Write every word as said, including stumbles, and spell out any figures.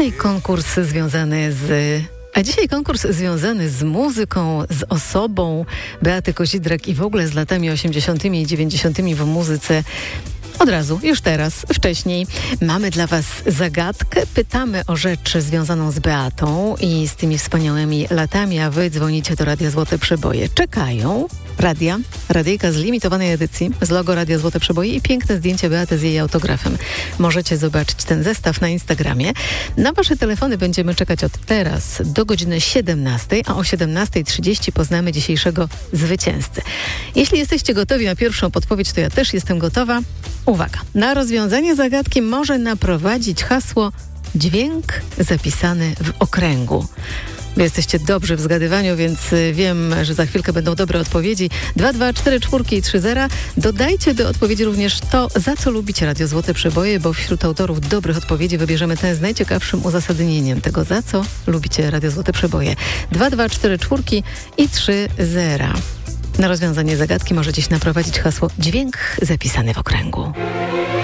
dzisiaj konkurs związany z... A dzisiaj konkurs związany z muzyką, z osobą Beaty Kozidrak i w ogóle z latami osiemdziesiątymi i dziewięćdziesiątymi w muzyce. Od razu, już teraz, wcześniej. Mamy dla Was zagadkę. Pytamy o rzecz związaną z Beatą i z tymi wspaniałymi latami, a Wy dzwonicie do Radia Złote Przeboje. Czekają radia, radyjka z limitowanej edycji, z logo Radia Złote Przeboje i piękne zdjęcie Beaty z jej autografem. Możecie zobaczyć ten zestaw na Instagramie. Na Wasze telefony będziemy czekać od teraz do godziny siedemnastej, a o siedemnasta trzydzieści poznamy dzisiejszego zwycięzcę. Jeśli jesteście gotowi na pierwszą podpowiedź, to ja też jestem gotowa. Uwaga, na rozwiązanie zagadki może naprowadzić hasło dźwięk zapisany w okręgu. Wy jesteście dobrzy w zgadywaniu, więc wiem, że za chwilkę będą dobre odpowiedzi. dwa dwa cztery cztery i trzy zero. Dodajcie do odpowiedzi również to, za co lubicie Radio Złote Przeboje, bo wśród autorów dobrych odpowiedzi wybierzemy ten z najciekawszym uzasadnieniem tego, za co lubicie Radio Złote Przeboje. dwa dwa cztery cztery i trzy zero. Na rozwiązanie zagadki może dziś naprowadzić hasło dźwięk zapisany w okręgu.